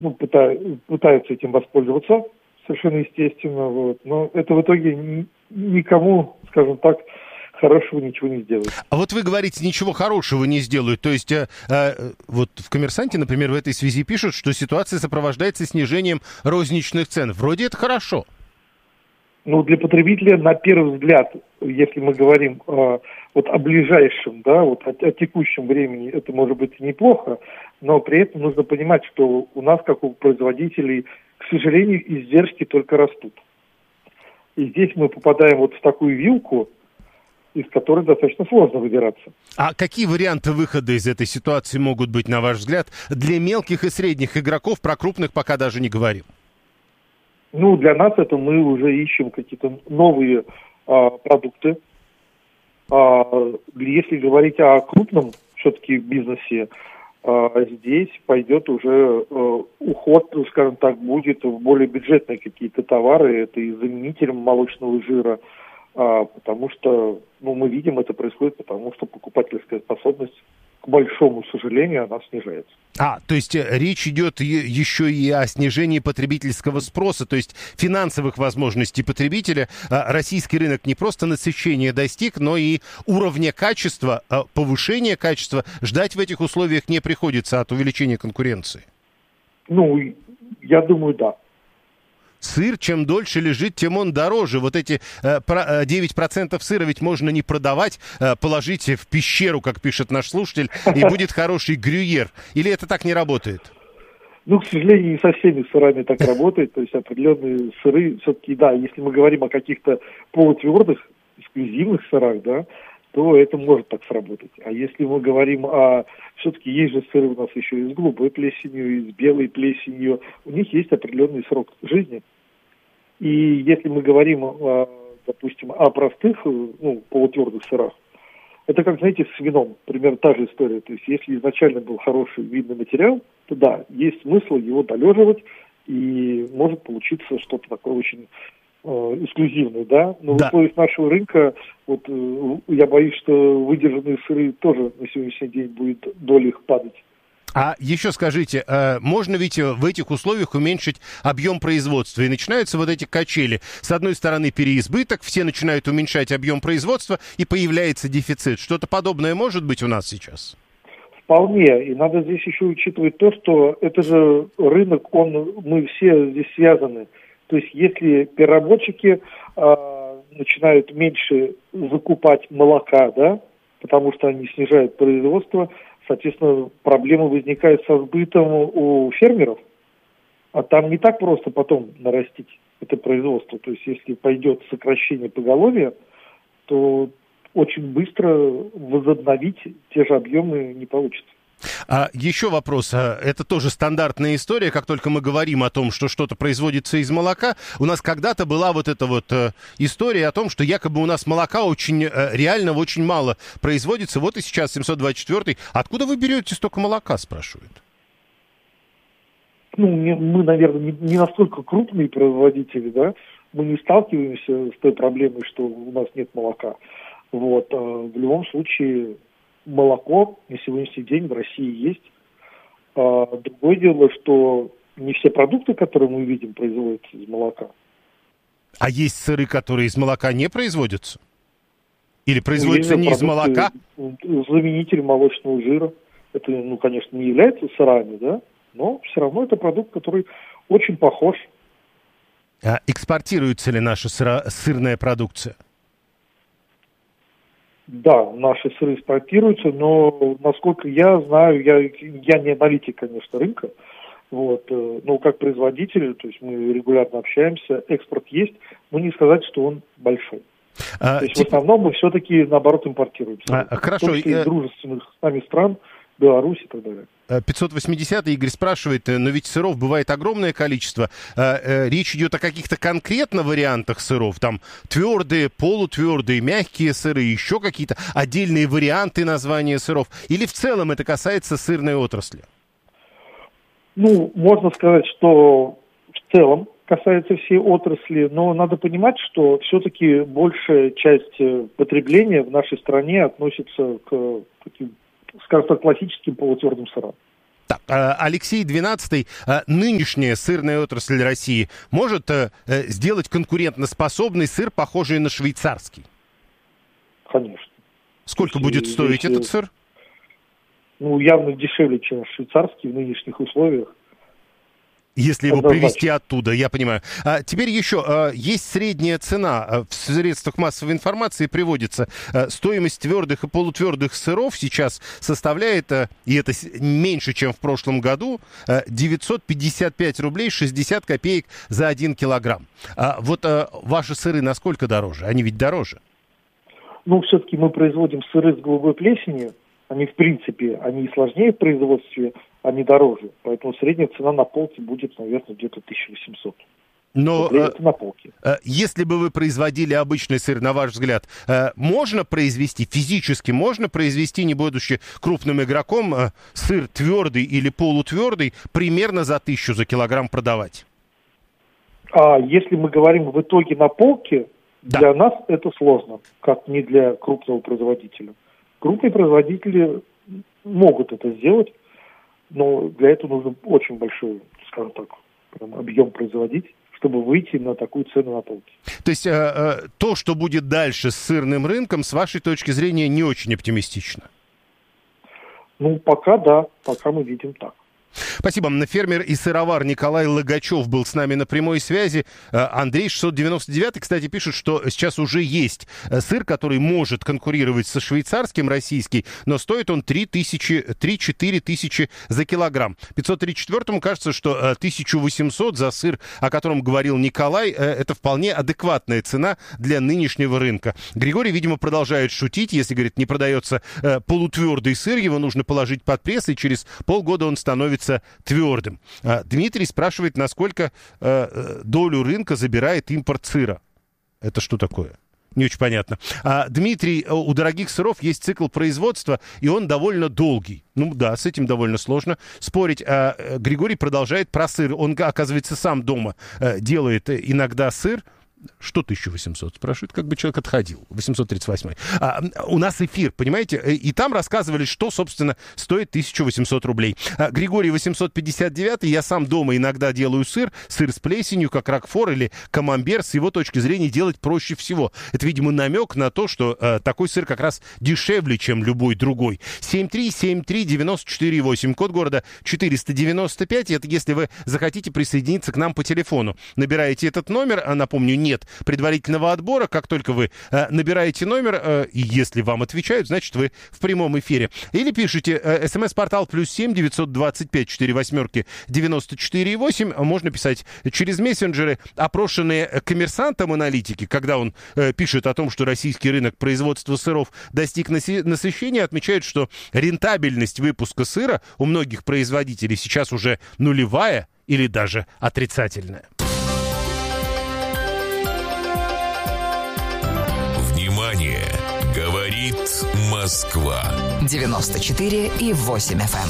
пытаются этим воспользоваться, совершенно естественно, вот. Но это в итоге никому, скажем так, хорошего ничего не сделают. А вот вы говорите, ничего хорошего не сделают. То есть вот в «Коммерсанте», например, в этой связи пишут, что ситуация сопровождается снижением розничных цен. Вроде это хорошо. Для потребителя, на первый взгляд, если мы говорим вот о ближайшем, да, вот о текущем времени, это может быть неплохо, но при этом нужно понимать, что у нас, как у производителей, к сожалению, издержки только растут. И здесь мы попадаем вот в такую вилку, из которой достаточно сложно выбираться. А какие варианты выхода из этой ситуации могут быть, на ваш взгляд, для мелких и средних игроков? Про крупных пока даже не говорим. Для нас это мы уже ищем какие-то новые продукты. Если говорить о крупном все-таки бизнесе, здесь пойдет уже уход, скажем так, будет в более бюджетные какие-то товары. Это и заменитель молочного жира, потому что, мы видим, это происходит, потому что покупательская способность, к большому сожалению, она снижается. То есть речь идет еще и о снижении потребительского спроса, то есть финансовых возможностей потребителя. Российский рынок не просто насыщения достиг, но и уровня качества, повышения качества ждать в этих условиях не приходится от увеличения конкуренции. Я думаю, да. Сыр, чем дольше лежит, тем он дороже. Вот эти 9% сыра ведь можно не продавать, положить в пещеру, как пишет наш слушатель, и будет хороший грюйер. Или это так не работает? К сожалению, не со всеми сырами так работает. То есть определенные сыры, все-таки, да, если мы говорим о каких-то полутвердых, эксклюзивных сырах, да, то это может так сработать. А если мы говорим все-таки есть же сыры у нас еще и с голубой плесенью, и с белой плесенью, у них есть определенный срок жизни. И если мы говорим, допустим, о простых, полутвердых сырах, это как, знаете, с вином, примерно та же история. То есть если изначально был хороший винный материал, то да, есть смысл его долеживать, и может получиться что-то такое очень эксклюзивный, да, но в условиях нашего рынка, я боюсь, что выдержанные сыры тоже на сегодняшний день будет доля их падать. А еще скажите, можно ведь в этих условиях уменьшить объем производства? И начинаются вот эти качели. С одной стороны переизбыток, все начинают уменьшать объем производства, и появляется дефицит. Что-то подобное может быть у нас сейчас? Вполне. И надо здесь еще учитывать то, что это же рынок, мы все здесь связаны. То есть если переработчики начинают меньше закупать молока, да, потому что они снижают производство, соответственно, проблемы возникают со сбытом у фермеров, а там не так просто потом нарастить это производство. То есть если пойдет сокращение поголовья, то очень быстро возобновить те же объемы не получится. Еще вопрос. Это тоже стандартная история. Как только мы говорим о том, что что-то производится из молока, у нас когда-то была вот эта вот история о том, что якобы у нас молока реально очень мало производится. Вот и сейчас 724-й. Откуда вы берете столько молока, спрашивают? Мы, наверное, не настолько крупные производители, да. Мы не сталкиваемся с той проблемой, что у нас нет молока. В любом случае, молоко на сегодняшний день в России есть. Другое дело, что не все продукты, которые мы видим, производятся из молока. А есть сыры, которые из молока не производятся? Или производятся не из молока? Заменитель молочного жира. Это, конечно, не является сырами, да, но все равно это продукт, который очень похож. Экспортируется ли наша сырная продукция? Да, наши сыры экспортируются, но, насколько я знаю, я не аналитик, конечно, рынка, но как производитель, то есть мы регулярно общаемся, экспорт есть, но не сказать, что он большой. То есть в основном мы все-таки, наоборот, импортируем. Хорошо. Из дружественных с нами стран, Беларусь и так далее. 580-й Игорь спрашивает, но ведь сыров бывает огромное количество. Речь идет о каких-то конкретно вариантах сыров, там твердые, полутвердые, мягкие сыры, еще какие-то отдельные варианты названия сыров. Или в целом это касается сырной отрасли? Можно сказать, что в целом касается всей отрасли, но надо понимать, что все-таки большая часть потребления в нашей стране относится к таким, скажем так, классическим полутвердым сырам. Так, Алексей 12. Нынешняя сырная отрасль России может сделать конкурентоспособный сыр, похожий на швейцарский? Конечно. Сколько будет стоить этот сыр? Ну, явно дешевле, чем швейцарский в нынешних условиях. Если его привезти оттуда, я понимаю. Теперь еще, есть средняя цена. В средствах массовой информации приводится. Стоимость твердых и полутвердых сыров сейчас составляет, и это меньше, чем в прошлом году, 955 рублей 60 копеек за 1 килограмм. Вот ваши сыры насколько дороже? Они ведь дороже. Ну, все-таки мы производим сыры с голубой плесенью. Они, в принципе, они сложнее в производстве, они дороже. Поэтому средняя цена на полке будет, наверное, где-то 1800. Но это на полке. Если бы вы производили обычный сыр, на ваш взгляд, можно произвести, физически можно произвести, не будучи крупным игроком, сыр твердый или полутвердый, примерно за 1000 за килограмм продавать? А если мы говорим в итоге на полке, да, для нас это сложно, как не для крупного производителя. Крупные производители могут это сделать, но для этого нужно очень большой, скажем так, объем производить, чтобы выйти на такую цену на полке. То есть то, что будет дальше с сырным рынком, с вашей точки зрения, не очень оптимистично? Ну, пока да, пока мы видим так. Спасибо. Фермер и сыровар Николай Логачев был с нами на прямой связи. Андрей 699, кстати, пишет, что сейчас уже есть сыр, который может конкурировать со швейцарским, российский, но стоит он 3-4 тысячи за килограмм. 534-му кажется, что 1800 за сыр, о котором говорил Николай, это вполне адекватная цена для нынешнего рынка. Григорий, видимо, продолжает шутить. Если, говорит, не продается полутвердый сыр, его нужно положить под пресс, и через полгода он становится твердым. Дмитрий спрашивает, насколько долю рынка забирает импорт сыра. Это что такое? Не очень понятно. Дмитрий, у дорогих сыров есть цикл производства, и он довольно долгий. Ну да, с этим довольно сложно спорить. Григорий продолжает про сыр. Он, оказывается, сам дома делает иногда сыр. Что 1800? Спрашивает, как бы человек отходил. 838. У нас эфир, понимаете? И там рассказывали, что, собственно, стоит 1800 рублей. Григорий 859. Я сам дома иногда делаю сыр с плесенью, как рокфор или камамбер. С его точки зрения делать проще всего. Это, видимо, намек на то, что такой сыр как раз дешевле, чем любой другой. 7373948. Код города 495. Это если вы захотите присоединиться к нам по телефону. Набираете этот номер, напомню, нет предварительного отбора. Как только вы набираете номер, и если вам отвечают, значит, вы в прямом эфире. Или пишите смс-портал +7 925 48 94 8. Можно писать через мессенджеры. Опрошенные коммерсантом аналитики, когда он пишет о том, что российский рынок производства сыров достиг насыщения, отмечают, что рентабельность выпуска сыра у многих производителей сейчас уже нулевая или даже отрицательная. Говорит Москва. 94,8 FM.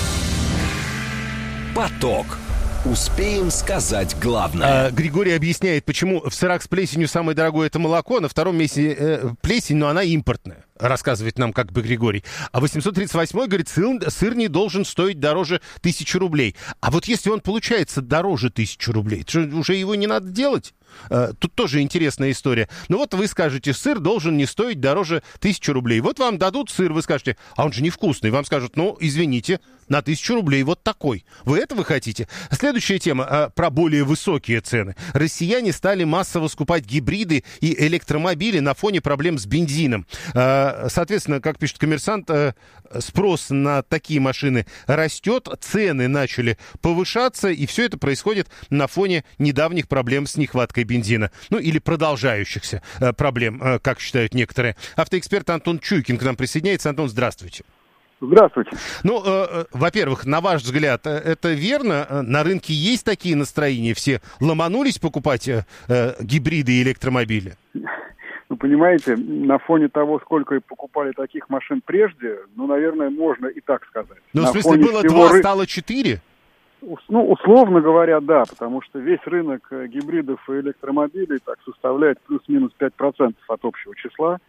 Поток. Успеем сказать главное. Григорий объясняет, почему в сырах с плесенью самое дорогое это молоко, на втором месте плесень, но она импортная. Рассказывает нам как бы Григорий. А 838 говорит, сыр не должен стоить дороже 1000 рублей. А вот если он получается дороже 1000 рублей, то уже его не надо делать? Тут тоже интересная история. Ну вот вы скажете, сыр должен не стоить дороже 1000 рублей. Вот вам дадут сыр, вы скажете, а он же невкусный. Вам скажут, ну, извините, на 1000 рублей вот такой. Вы этого хотите? Следующая тема про более высокие цены. Россияне стали массово скупать гибриды и электромобили на фоне проблем с бензином. Соответственно, как пишет коммерсант, спрос на такие машины растет, цены начали повышаться, и все это происходит на фоне недавних проблем с нехваткой бензина. Ну, или продолжающихся проблем, как считают некоторые. Автоэксперт Антон Чуйкин к нам присоединяется. Антон, здравствуйте. Здравствуйте. Ну, во-первых, на ваш взгляд, это верно? На рынке есть такие настроения? Все ломанулись покупать гибриды и электромобили? Ну, понимаете, на фоне того, сколько покупали таких машин прежде, ну, наверное, можно и так сказать. Ну, на в смысле, было 2, стало 4? Ну, условно говоря, да, потому что весь рынок гибридов и электромобилей так составляет плюс-минус 5% от общего числа.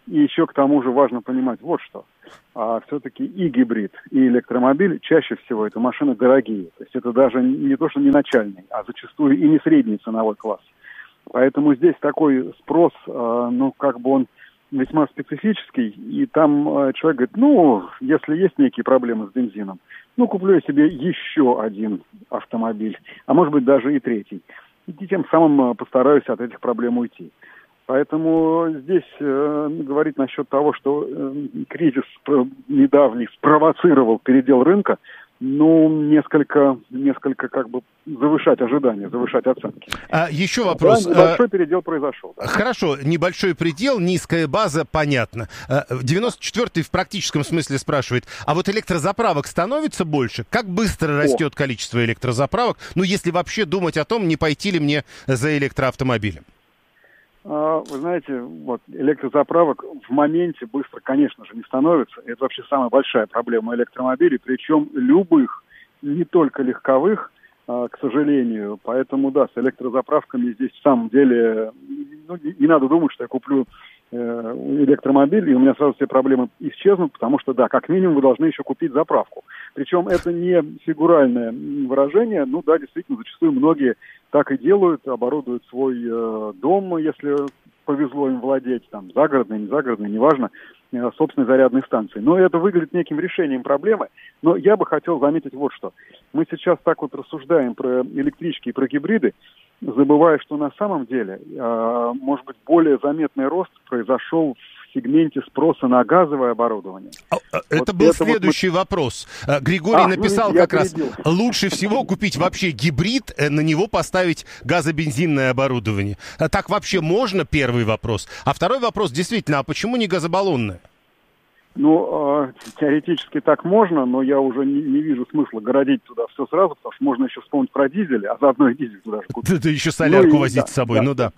И еще к тому же важно понимать вот что. Все-таки и гибрид, и электромобиль чаще всего это машины дорогие. То есть это даже не то, что не начальный, а зачастую и не средний ценовой класс. Поэтому здесь такой спрос, он весьма специфический. И там человек говорит, если есть некие проблемы с бензином, куплю я себе еще один автомобиль, а может быть даже и третий. И тем самым постараюсь от этих проблем уйти. Поэтому здесь говорить насчет того, что кризис недавний спровоцировал передел рынка, несколько завышать ожидания, завышать оценки. Еще вопрос. Да, небольшой передел произошел. Да. Хорошо, небольшой предел, низкая база, понятно. 94-й в практическом смысле спрашивает, а вот электрозаправок становится больше? Как быстро растет количество электрозаправок? Если вообще думать о том, не пойти ли мне за электроавтомобилем? Вы знаете, электрозаправок в моменте быстро, конечно же, не становится. Это вообще самая большая проблема электромобилей, причем любых, не только легковых, к сожалению. Поэтому, да, с электрозаправками здесь в самом деле не надо думать, что я куплю электромобиль, и у меня сразу все проблемы исчезнут, потому что, да, как минимум вы должны еще купить заправку. Причем это не фигуральное выражение, действительно, зачастую многие так и делают, оборудуют свой дом, если повезло им владеть, загородной, не загородной, неважно, собственной зарядной станцией. Но это выглядит неким решением проблемы. Но я бы хотел заметить вот что. Мы сейчас так рассуждаем про электрички и про гибриды, забывая, что на самом деле, может быть, более заметный рост произошел в сегменте спроса на газовое оборудование. Это был следующий вопрос. Григорий написал раз, лучше всего купить вообще гибрид, на него поставить газобензинное оборудование. Так вообще можно? Первый вопрос. А второй вопрос, действительно, а почему не газобаллонное? Теоретически так можно, но я уже не вижу смысла городить туда все сразу, потому что можно еще вспомнить про дизель, а заодно и дизель туда же купить. Да еще солярку возить с собой, да.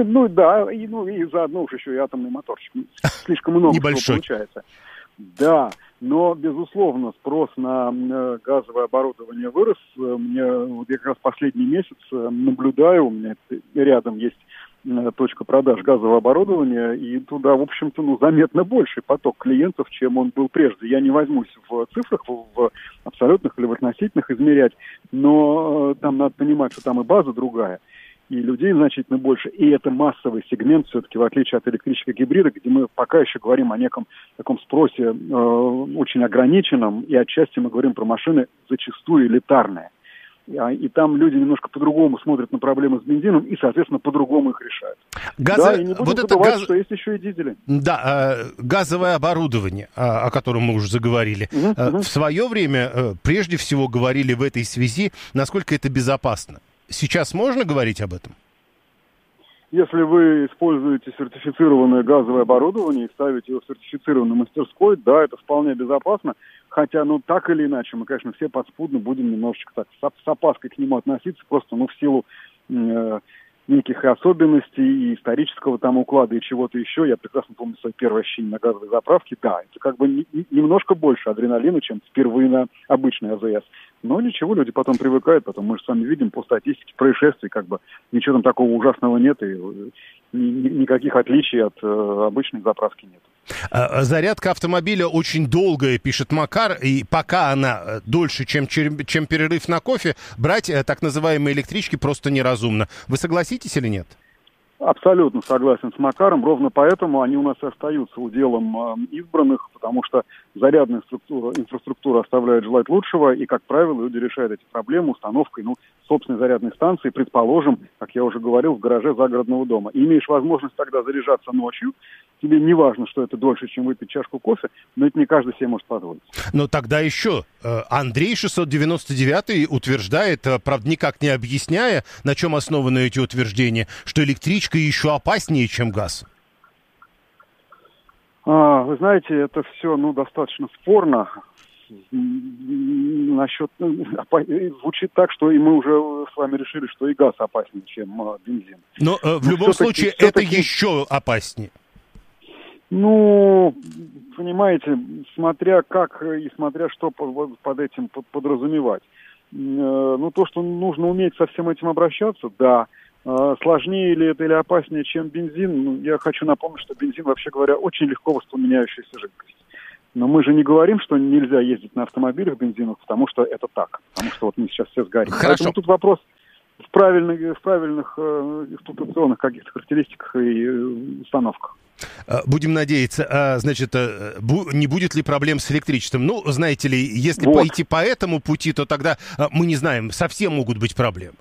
И заодно уж еще и атомный моторчик. Слишком много всего получается. Да, но, безусловно, спрос на газовое оборудование вырос. Я как раз последний месяц наблюдаю, у меня рядом есть точка продаж газового оборудования, и туда, в общем-то, заметно больший поток клиентов, чем он был прежде. Я не возьмусь в цифрах, в абсолютных или в относительных измерять, но там надо понимать, что там и база другая, и людей значительно больше, и это массовый сегмент, все-таки, в отличие от электрического гибрида, где мы пока еще говорим о неком таком спросе очень ограниченном, и отчасти мы говорим про машины зачастую элитарные. И там люди немножко по-другому смотрят на проблемы с бензином и, соответственно, по-другому их решают. Да, и не будем забывать, что есть еще и дизели. Да, газовое оборудование, о котором мы уже заговорили. В свое время, прежде всего, говорили в этой связи, насколько это безопасно. Сейчас можно говорить об этом? Если вы используете сертифицированное газовое оборудование и ставите его в сертифицированной мастерской, да, это вполне безопасно. Хотя, так или иначе, мы, конечно, все подспудно будем немножечко так с опаской к нему относиться, просто, в силу неких особенностей и исторического там уклада и чего-то еще. Я прекрасно помню свои первые ощущения на газовой заправке. Да, это немножко больше адреналина, чем впервые на обычной АЗС. Но ничего, люди потом привыкают, потом мы же сами видим по статистике происшествий, ничего там такого ужасного нет, и никаких отличий от обычной заправки нет. Зарядка автомобиля очень долгая, пишет Макар, и пока она дольше, чем перерыв на кофе, брать так называемые электрички просто неразумно. Вы согласитесь или нет? Абсолютно согласен с Макаром. Ровно поэтому они у нас и остаются уделом избранных, потому что зарядная инфраструктура оставляет желать лучшего, и, как правило, люди решают эти проблемы установкой собственной зарядной станции, предположим, как я уже говорил, в гараже загородного дома. И имеешь возможность тогда заряжаться ночью. Тебе не важно, что это дольше, чем выпить чашку кофе, но это не каждый себе может позволить. Но тогда еще Андрей 699 утверждает, правда, никак не объясняя, на чем основаны эти утверждения, что электричка еще опаснее, чем газ. Вы знаете, это все достаточно спорно. Звучит так, что и мы уже с вами решили, что и газ опаснее, чем бензин. Но в любом случае это еще опаснее. Понимаете, смотря как и смотря что под этим подразумевать. То, что нужно уметь со всем этим обращаться, да. Сложнее ли это или опаснее, чем бензин? Ну, я хочу напомнить, что бензин, вообще говоря, очень легко воспламеняющаяся жидкость. Но мы же не говорим, что нельзя ездить на автомобилях бензиновых, потому что это так. Потому что вот мы сейчас все сгорим. Хорошо. Поэтому тут вопрос в правильных эксплуатационных каких-то характеристиках и установках. Будем надеяться, значит, не будет ли проблем с электричеством? Ну, знаете ли, если Вот. пойти по этому пути, то тогда, мы не знаем, совсем могут быть проблемы.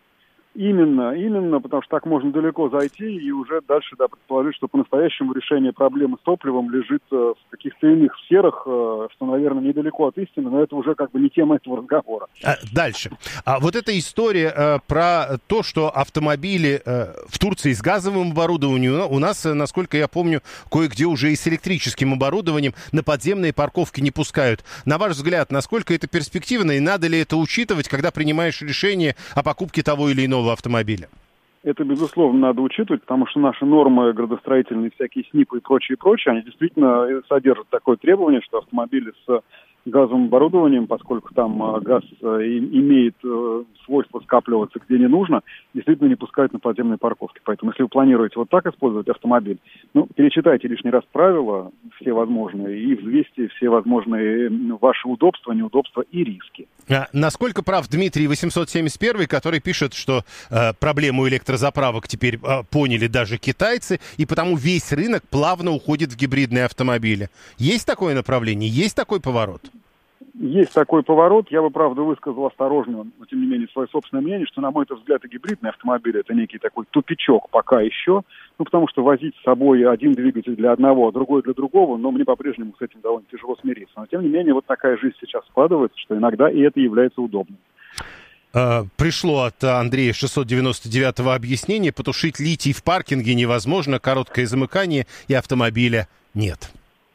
Именно, потому что так можно далеко зайти и уже дальше предположить, что по-настоящему решение проблемы с топливом лежит в каких-то иных сферах, что, наверное, недалеко от истины, но это уже как бы не тема этого разговора. Дальше. Вот эта история про то, что автомобили в Турции с газовым оборудованием, у нас, насколько я помню, кое-где уже и с электрическим оборудованием на подземные парковки не пускают. На ваш взгляд, насколько это перспективно и надо ли это учитывать, когда принимаешь решение о покупке того или иного автомобиля? Это, безусловно, надо учитывать, потому что наши нормы градостроительные, всякие СНИПы и прочее, они действительно содержат такое требование, что автомобили с газовым оборудованием, поскольку там газ имеет свойство скапливаться где не нужно, действительно не пускают на подземные парковки. Поэтому, если вы планируете вот так использовать автомобиль, перечитайте лишний раз правила, все возможные, и взвесьте все возможные ваши удобства, неудобства и риски. Насколько прав Дмитрий 871, который пишет, что проблему электрозаправок теперь поняли даже китайцы, и потому весь рынок плавно уходит в гибридные автомобили. Есть такое направление, есть такой поворот? Есть такой поворот. Я бы, правда, высказал осторожно, но тем не менее, свое собственное мнение, что, на мой взгляд, и гибридные автомобили — это некий такой тупичок пока еще. Потому что возить с собой один двигатель для одного, а другой для другого, но мне по-прежнему с этим довольно тяжело смириться. Но, тем не менее, вот такая жизнь сейчас складывается, что иногда и это является удобным. Пришло от Андрея 699-го объяснение: потушить литий в паркинге невозможно, короткое замыкание и автомобиля нет.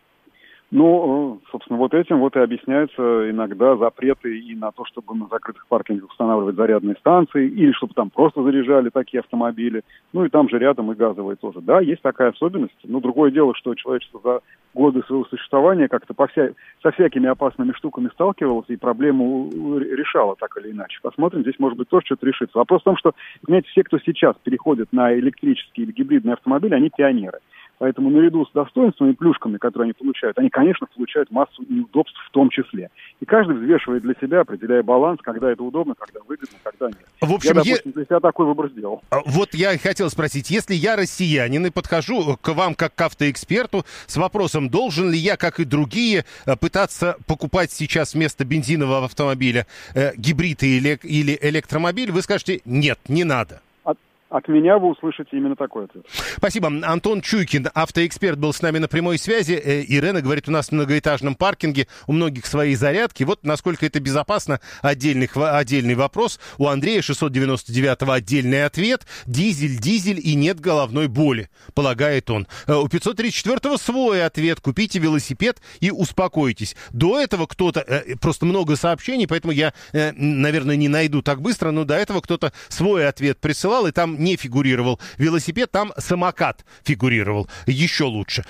Ну, собственно, вот этим вот и объясняются иногда запреты и на то, чтобы на закрытых паркингах устанавливать зарядные станции, или чтобы там просто заряжали такие автомобили. Ну и там же рядом и газовые тоже. Да, есть такая особенность. Но другое дело, что человечество за годы своего существования как-то со всякими опасными штуками сталкивалось и проблему решало так или иначе. Посмотрим, здесь может быть тоже что-то решится. Вопрос в том, что, понимаете, все, кто сейчас переходит на электрические или гибридные автомобили, они пионеры. Поэтому наряду с достоинствами и плюшками, которые они получают, они, конечно, получают массу неудобств в том числе. И каждый взвешивает для себя, определяя баланс, когда это удобно, когда выгодно, когда нет. В общем, я, допустим, для себя такой выбор сделал. Вот я хотел спросить, если я россиянин и подхожу к вам как к автоэксперту с вопросом, должен ли я, как и другие, пытаться покупать сейчас вместо бензинового автомобиля гибрид или электромобиль, вы скажете, нет, не надо. От меня вы услышите именно такой ответ. Спасибо. Антон Чуйкин, автоэксперт, был с нами на прямой связи. Ирена говорит, у нас в многоэтажном паркинге у многих свои зарядки. Вот насколько это безопасно, отдельный вопрос. У Андрея 699-го отдельный ответ. Дизель и нет головной боли, полагает он. У 534-го свой ответ. Купите велосипед и успокойтесь. До этого кто-то, просто много сообщений, поэтому я, наверное, не найду так быстро, но до этого кто-то свой ответ присылал, и там не фигурировал велосипед, там самокат фигурировал. Еще лучше.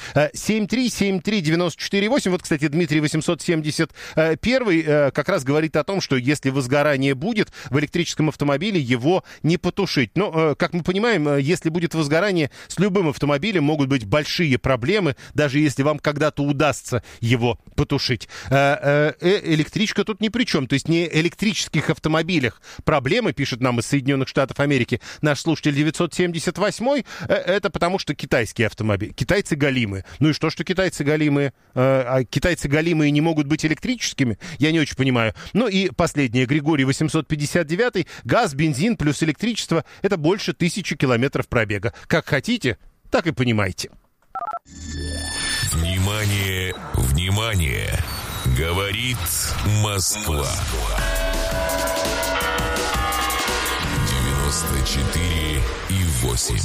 7373948. Вот, кстати, Дмитрий 871 как раз говорит о том, что если возгорание будет, в электрическом автомобиле его не потушить. Но, как мы понимаем, если будет возгорание, с любым автомобилем могут быть большие проблемы, даже если вам когда-то удастся его потушить. Электричка тут ни при чем. То есть не электрических автомобилях проблемы, пишет нам из Соединенных Штатов Америки наш слушатель 978-й, это потому что китайские автомобили. Китайцы галимые. Ну и что китайцы галимые? А китайцы галимые не могут быть электрическими? Я не очень понимаю. Ну и последнее. Григорий 859-й. Газ, бензин плюс электричество — это больше 1000 километров пробега. Как хотите, так и понимаете. Внимание, внимание! Говорит Москва. 94,8.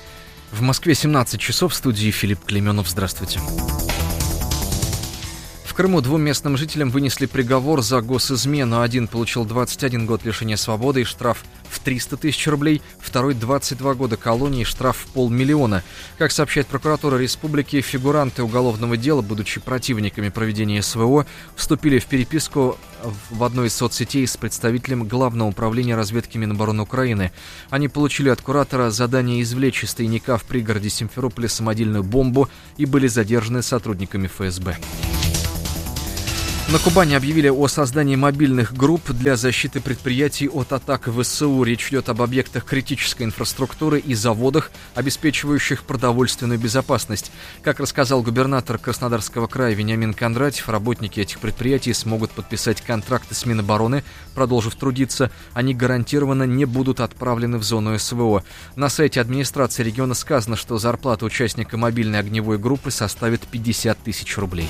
В Москве 17 часов, в студии Филипп Клейменов. Здравствуйте. В Крыму 2 местным жителям вынесли приговор за госизмену. Один получил 21 год лишения свободы и штраф в 300 тысяч рублей, второй 22 года колонии и штраф в 500 000. Как сообщает прокуратура республики, фигуранты уголовного дела, будучи противниками проведения СВО, вступили в переписку в одной из соцсетей с представителем Главного управления разведки Минобороны Украины. Они получили от куратора задание извлечь из тайника в пригороде Симферополя самодельную бомбу и были задержаны сотрудниками ФСБ. На Кубани объявили о создании мобильных групп для защиты предприятий от атак ВСУ. Речь идет об объектах критической инфраструктуры и заводах, обеспечивающих продовольственную безопасность. Как рассказал губернатор Краснодарского края Вениамин Кондратьев, работники этих предприятий смогут подписать контракты с Минобороны, продолжив трудиться. Они гарантированно не будут отправлены в зону СВО. На сайте администрации региона сказано, что зарплата участника мобильной огневой группы составит 50 тысяч рублей.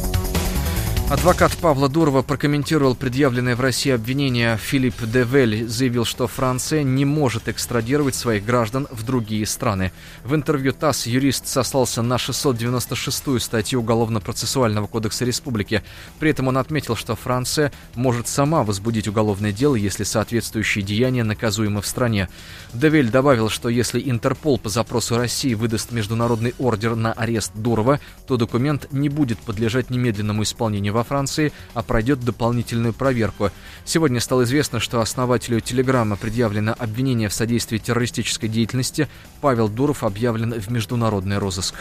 Адвокат Павла Дурова прокомментировал предъявленное в России обвинение. Филипп Девель заявил, что Франция не может экстрадировать своих граждан в другие страны. В интервью ТАСС юрист сослался на 696-ю статью Уголовно-процессуального кодекса республики. При этом он отметил, что Франция может сама возбудить уголовное дело, если соответствующие деяния наказуемы в стране. Девель добавил, что если Интерпол по запросу России выдаст международный ордер на арест Дурова, то документ не будет подлежать немедленному исполнению во Франции, а пройдет дополнительную проверку. Сегодня стало известно, что основателю Телеграма предъявлено обвинение в содействии террористической деятельности. Павел Дуров объявлен в международный розыск.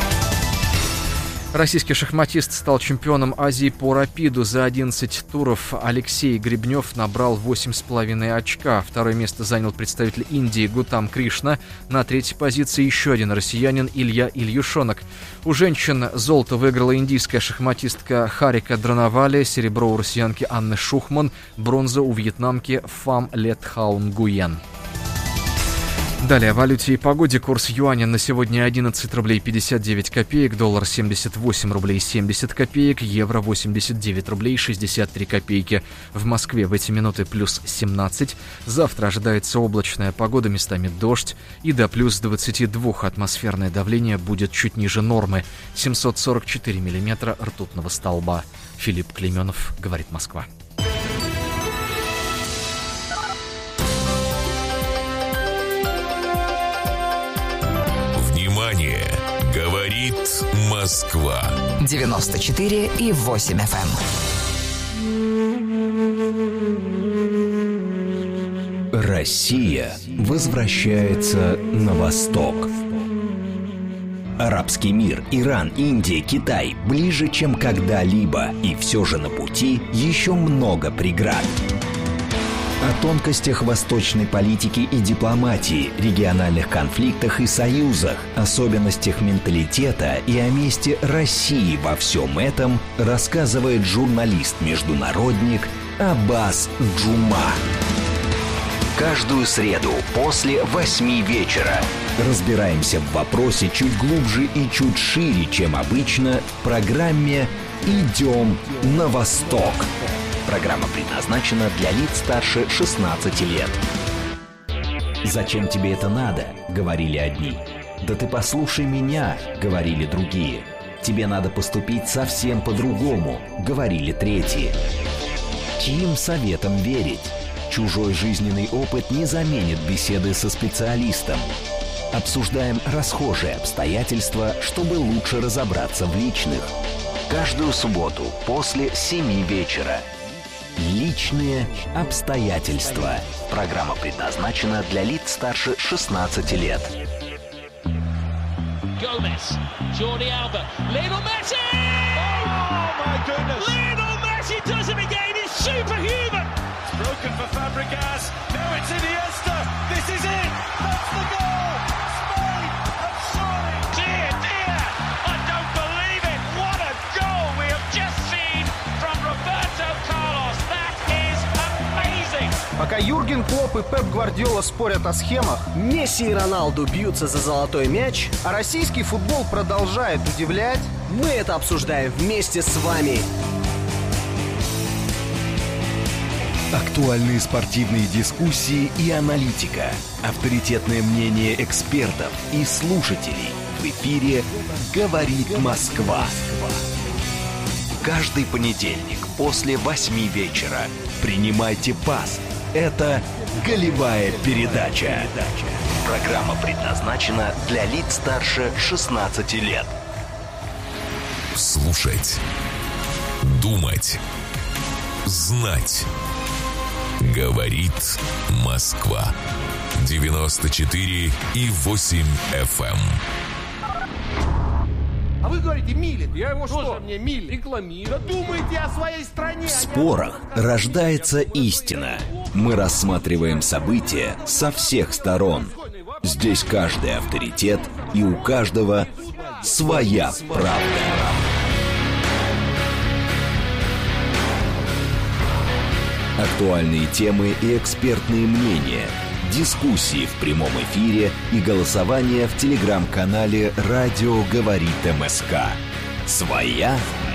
Российский шахматист стал чемпионом Азии по рапиду. За 11 туров Алексей Гребнев набрал 8,5 очка. Второе место занял представитель Индии Гутам Кришна. На третьей позиции еще один россиянин Илья Ильюшонок. У женщин золото выиграла индийская шахматистка Харика Дранавали, серебро у россиянки Анны Шухман, бронза у вьетнамки Фам Летхаун Гуен. Далее о валюте и погоде. Курс юаня на сегодня 11 рублей 59 копеек, доллар 78 рублей 70 копеек, евро 89 рублей 63 копейки. В Москве в эти минуты плюс 17. Завтра ожидается облачная погода, местами дождь, и до плюс 22 атмосферное давление будет чуть ниже нормы. 744 миллиметра ртутного столба. Филипп Клейменов, говорит Москва. Говорит Москва. 94,8 FM. Россия возвращается на восток. Арабский мир, Иран, Индия, Китай ближе, чем когда-либо. И все же на пути еще много преград. О тонкостях восточной политики и дипломатии, региональных конфликтах и союзах, особенностях менталитета и о месте России во всем этом рассказывает журналист-международник Аббас Джума. Каждую среду после 8 вечера разбираемся в вопросе чуть глубже и чуть шире, чем обычно, в программе «Идем на восток». Программа предназначена для лиц старше 16 лет. «Зачем тебе это надо?» — говорили одни. «Да ты послушай меня», — говорили другие. «Тебе надо поступить совсем по-другому», — говорили третьи. Чьим советам верить? Чужой жизненный опыт не заменит беседы со специалистом. Обсуждаем расхожие обстоятельства, чтобы лучше разобраться в личных. Каждую субботу после 7 вечера. Личные обстоятельства. Программа предназначена для лиц старше 16 лет. Gomez, Jordi Alba, Lionel Messi! Oh my goodness! Lionel Messi does it again. He's superhuman. It's broken for Fabregas. Now it's Iniesta. This is it. That's the goal. Spain have scored. Dear, dear, I don't believe it. What a goal we have just seen from Roberto Carlos. That is amazing. Пока Юрген Клопп и Пеп Гвардиола спорят о схемах, Месси и Роналду бьются за золотой мяч, а российский футбол продолжает удивлять, мы это обсуждаем вместе с вами. Актуальные спортивные дискуссии и аналитика. Авторитетное мнение экспертов и слушателей. В эфире «Говорит Москва». каждый понедельник после 8 вечера. Принимайте пас. Это «Голевая передача». Программа предназначена для лиц старше 16 лет. Слушать. Думать. Знать. Говорит Москва. 94,8 FM. А вы говорите, милит. Я его что? Мне милит? Рекламирую. Да думайте о своей стране. В спорах рождается истина. Мы рассматриваем события со всех сторон. Здесь каждый авторитет, и у каждого своя правда. Актуальные темы и экспертные мнения, дискуссии в прямом эфире и голосование в телеграм-канале «Радио говорит МСК». Своя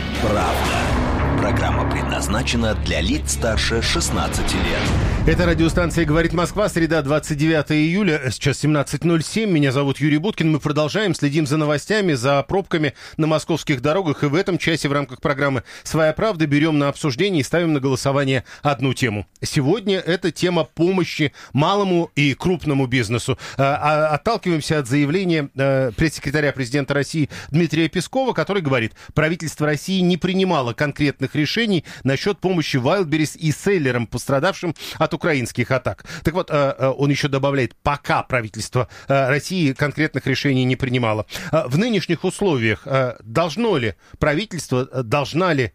правда. Программа предназначена для лиц старше 16 лет. Это радиостанция «Говорит Москва», среда, 29 июля, сейчас 17:07. Меня зовут Юрий Буткин. Мы продолжаем, следим за новостями, за пробками на московских дорогах. И в этом часе в рамках программы «Своя правда» берем на обсуждение и ставим на голосование одну тему. Сегодня это тема помощи малому и крупному бизнесу. Отталкиваемся от заявления пресс-секретаря президента России Дмитрия Пескова, который говорит, правительство России не принимало конкретных решений насчет помощи Wildberries и селлерам, пострадавшим от украинских атак. Так вот, он еще добавляет, пока правительство России конкретных решений не принимало. В нынешних условиях должно ли правительство, должно ли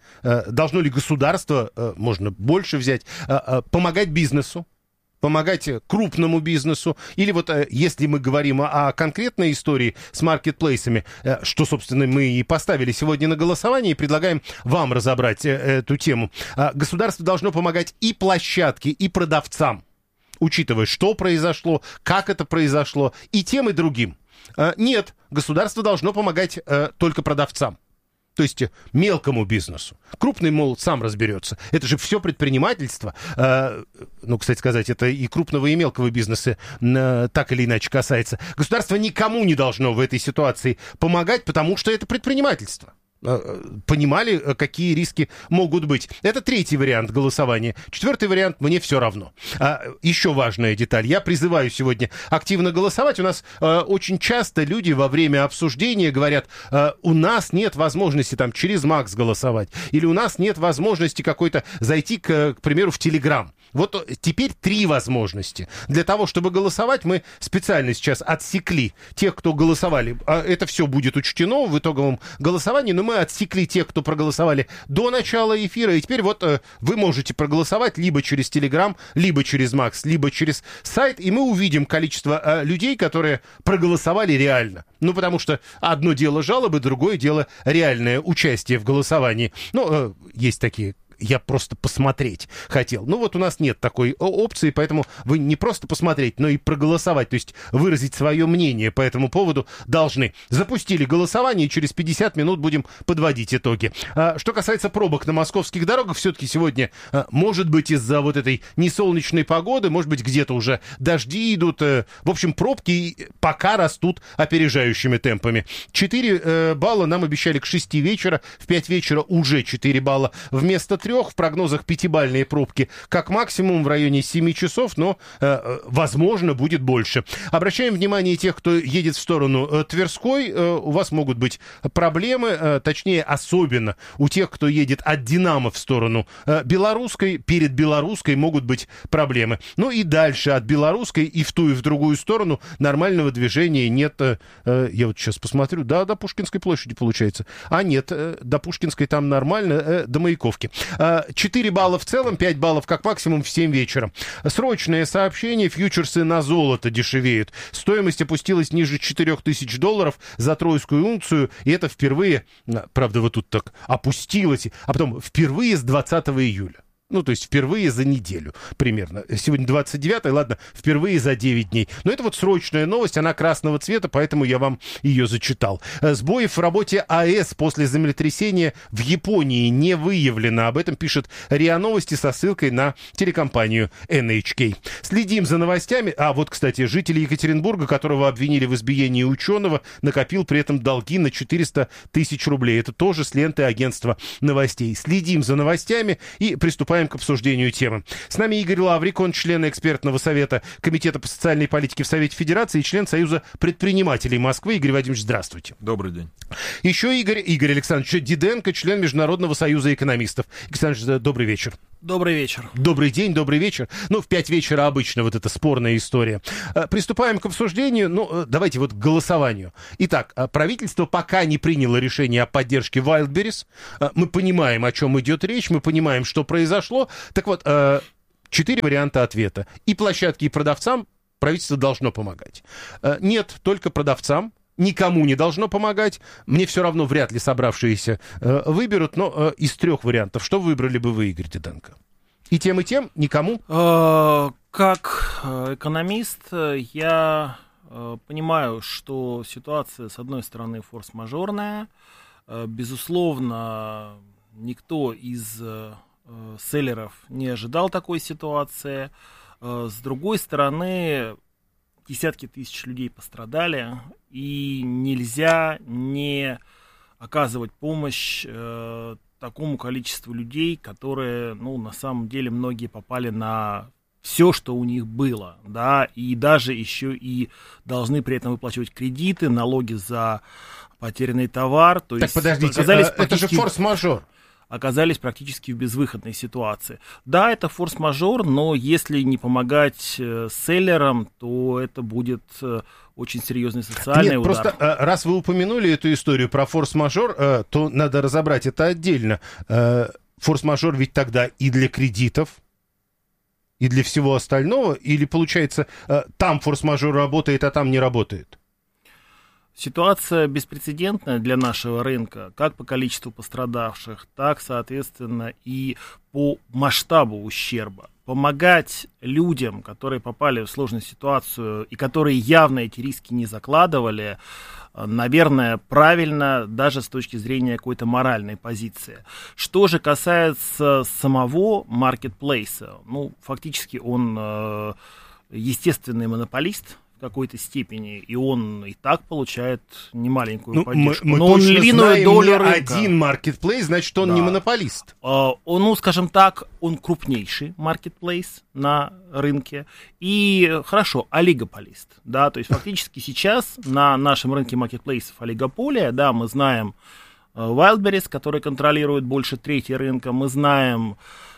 государство, можно больше взять, помогать бизнесу, помогать крупному бизнесу, или вот если мы говорим о конкретной истории с маркетплейсами, что, собственно, мы и поставили сегодня на голосование, и предлагаем вам разобрать эту тему. Государство должно помогать и площадке, и продавцам, учитывая, что произошло, как это произошло, и тем, и другим. Нет, государство должно помогать только продавцам. То есть мелкому бизнесу. Крупный, мол, сам разберется. Это же все предпринимательство. Кстати сказать, это и крупного, и мелкого бизнеса так или иначе касается. Государство никому не должно в этой ситуации помогать, потому что это предпринимательство. Понимали, какие риски могут быть. Это третий вариант голосования. Четвертый вариант — мне все равно. Еще важная деталь. Я призываю сегодня активно голосовать. У нас очень часто люди во время обсуждения говорят, у нас нет возможности там через Макс голосовать, или у нас нет возможности какой-то зайти, к примеру, в Телеграм. Вот теперь три возможности. Для того, чтобы голосовать, мы специально сейчас отсекли тех, кто голосовали. Это все будет учтено в итоговом голосовании, но мы отсекли тех, кто проголосовали до начала эфира. И теперь вот вы можете проголосовать либо через Телеграм, либо через Макс, либо через сайт, и мы увидим количество людей, которые проголосовали реально. Потому что одно дело жалобы, другое дело реальное участие в голосовании. Есть такие. Я просто посмотреть хотел. Вот у нас нет такой опции, поэтому вы не просто посмотреть, но и проголосовать, то есть выразить свое мнение по этому поводу должны. Запустили голосование, и через 50 минут будем подводить итоги. Что касается пробок на московских дорогах, все-таки сегодня, может быть, из-за вот этой несолнечной погоды, может быть, где-то уже дожди идут. В общем, пробки пока растут опережающими темпами. 4 балла нам обещали к 6 вечера, в 5 вечера уже 4 балла вместо 3. В прогнозах 5-бальные пробки как максимум в районе 7 часов, но, возможно, будет больше. Обращаем внимание тех, кто едет в сторону Тверской. У вас могут быть проблемы, точнее, особенно у тех, кто едет от Динамо в сторону Белорусской. Перед Белорусской могут быть проблемы. И дальше от Белорусской и в ту, и в другую сторону нормального движения нет. Я вот сейчас посмотрю. Да, до Пушкинской площади получается. Нет, до Пушкинской там нормально, до Маяковки. 4 балла в целом, 5 баллов как максимум в 7 вечера. Срочное сообщение. Фьючерсы на золото дешевеют. Стоимость опустилась ниже $4000 за тройскую унцию. И это впервые, правда, вот тут так опустилось, а потом впервые с 20 июля. Ну, то есть впервые за неделю примерно. Сегодня 29-й, ладно, впервые за 9 дней. Но это вот срочная новость, она красного цвета, поэтому я вам ее зачитал. Сбоев в работе АЭС после землетрясения в Японии не выявлено. Об этом пишет РИА Новости со ссылкой на телекомпанию NHK. Следим за новостями. А вот, кстати, житель Екатеринбурга, которого обвинили в избиении ученого, накопил при этом долги на 400 тысяч рублей. Это тоже с ленты агентства новостей. Следим за новостями и приступаем к обсуждению темы. С нами Игорь Лаврик, он член экспертного совета Комитета по социальной политике в Совете Федерации и член Союза предпринимателей Москвы. Игорь Вадимович, здравствуйте. Добрый день. Еще Игорь Александрович Диденко, член Международного союза экономистов. Игорь Александрович, добрый вечер. Добрый вечер. Добрый день, добрый вечер. Ну, в 5 вечера обычно вот эта спорная история. Приступаем к обсуждению. Ну, давайте вот к голосованию. Итак, правительство пока не приняло решение о поддержке Wildberries. Мы понимаем, о чем идет речь, мы понимаем, что произошло. Так вот, 4 варианта ответа. И площадке, и продавцам правительство должно помогать. Нет, только продавцам. Никому не должно помогать. Мне все равно вряд ли собравшиеся выберут, но из 3 вариантов, что выбрали бы вы, Игорь Диденко? И тем, никому? Как экономист, я понимаю, что ситуация, с одной стороны, форс-мажорная. Безусловно, никто из селлеров не ожидал такой ситуации. С другой стороны, десятки тысяч людей пострадали, и нельзя не оказывать помощь такому количеству людей, которые, ну, на самом деле, многие попали на все, что у них было, да, и даже еще и должны при этом выплачивать кредиты, налоги за потерянный товар. То есть, подождите, это же форс-мажор. Оказались практически в безвыходной ситуации. Да, это форс-мажор, но если не помогать селлерам, то это будет очень серьезный социальный удар. Просто раз вы упомянули эту историю про форс-мажор, то надо разобрать это отдельно. Форс-мажор ведь тогда и для кредитов, и для всего остального, или получается, там форс-мажор работает, а там не работает? Ситуация беспрецедентная для нашего рынка, как по количеству пострадавших, так, соответственно, и по масштабу ущерба. Помогать людям, которые попали в сложную ситуацию и которые явно эти риски не закладывали, наверное, правильно даже с точки зрения какой-то моральной позиции. Что же касается самого маркетплейса, ну, фактически он естественный монополист в какой-то степени, и он и так получает немаленькую поддержку. Мы но он львиную долю рынка. Один маркетплейс, значит, он не монополист. Ну, скажем так, он крупнейший маркетплейс на рынке. И, хорошо, олигополист. Да, то есть, фактически сейчас на нашем рынке маркетплейсов олигополия, да, мы знаем Wildberries, который контролирует больше трети рынка, мы знаем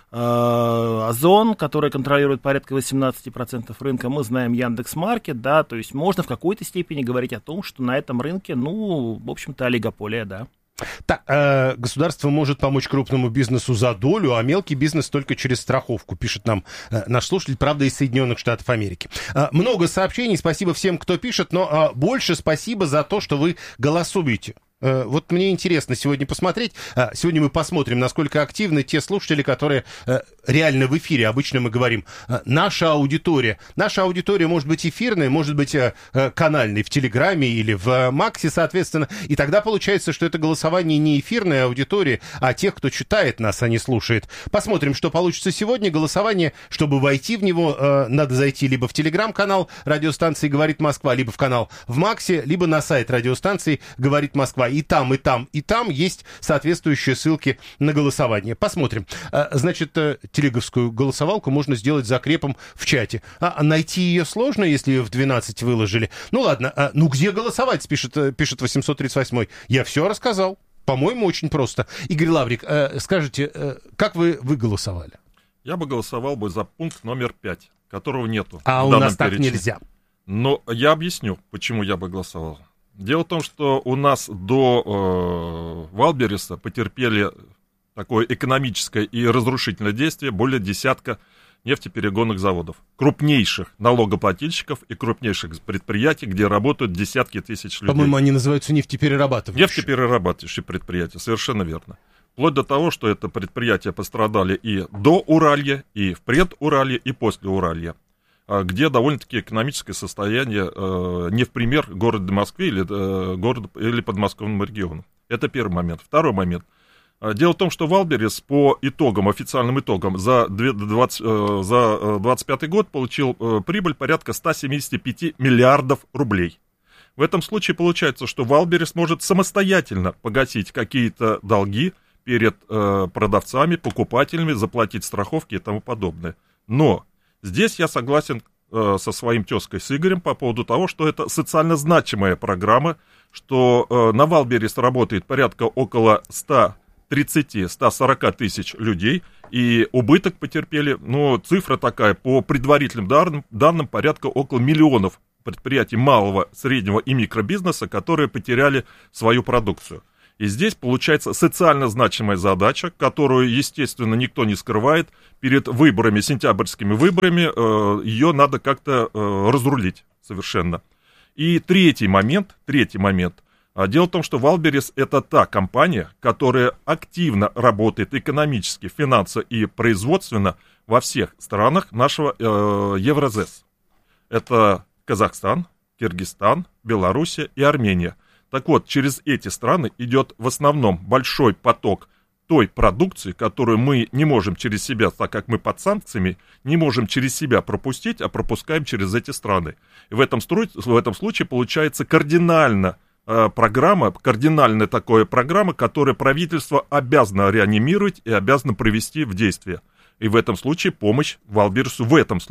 Озон, который контролирует порядка 18% рынка, мы знаем Яндекс.Маркет, да, то есть можно в какой-то степени говорить о том, что на этом рынке, ну, в общем-то, олигополия, да. Так, государство может помочь крупному бизнесу за долю, а мелкий бизнес только через страховку, пишет нам наш слушатель, правда, из Соединенных Штатов Америки. Много сообщений, спасибо всем, кто пишет, но больше спасибо за то, что вы голосуете. Вот мне интересно сегодня посмотреть. Сегодня мы посмотрим, насколько активны те слушатели, которые реально в эфире. Обычно мы говорим, наша аудитория. Наша аудитория может быть эфирной, может быть канальной в Телеграме или в Максе, соответственно. И тогда получается, что это голосование не эфирной аудитории, а тех, кто читает нас, а не слушает. Посмотрим, что получится сегодня. Голосование, чтобы войти в него, надо зайти либо в Телеграм-канал радиостанции «Говорит Москва», либо в канал в Максе, либо на сайт радиостанции «Говорит Москва». И там есть соответствующие ссылки на голосование. Посмотрим. Значит, телеговскую голосовалку можно сделать закрепом в чате. А найти ее сложно, если ее в 12 выложили. Ну ладно, ну где голосовать, пишет 838-й. Я все рассказал. По-моему, очень просто. Игорь Лаврик, скажите, как вы голосовали? Я бы голосовал за пункт номер 5, которого нету. А у нас так нельзя. Но я объясню, почему я бы голосовал. Дело в том, что у нас до Wildberries потерпели такое экономическое и разрушительное действие более десятка нефтеперегонных заводов, крупнейших налогоплательщиков и крупнейших предприятий, где работают десятки тысяч людей. По-моему, они называются нефтеперерабатывающие. Нефтеперерабатывающие предприятия, совершенно верно. Вплоть до того, что это предприятия пострадали и до Уралья, и в предуралье, и после Уралья, где довольно-таки экономическое состояние не в пример города Москве или подмосковному региону. Это первый момент. Второй момент. Дело в том, что Валберес по итогам, официальным итогам за 2025 год получил прибыль порядка 175 миллиардов рублей. В этом случае получается, что Валберес может самостоятельно погасить какие-то долги перед продавцами, покупателями, заплатить страховки и тому подобное. Но здесь я согласен со своим тезкой, с Игорем, по поводу того, что это социально значимая программа, что на Валберес работает порядка около 130-140 тысяч людей, и убыток потерпели, цифра такая, по предварительным данным, порядка около миллионов предприятий малого, среднего и микробизнеса, которые потеряли свою продукцию. И здесь получается социально значимая задача, которую, естественно, никто не скрывает. Перед выборами, сентябрьскими выборами, ее надо как-то разрулить совершенно. И третий момент. Дело в том, что Валберес — это та компания, которая активно работает экономически, финансово и производственно во всех странах нашего Евразес. Это Казахстан, Киргизстан, Белоруссия и Армения. Так вот, через эти страны идет в основном большой поток той продукции, которую мы не можем через себя, так как мы под санкциями, не можем через себя пропустить, а пропускаем через эти страны. И в этом случае получается кардинальная программа, которую правительство обязано реанимировать и обязано привести в действие. И в этом случае помощь Валбересу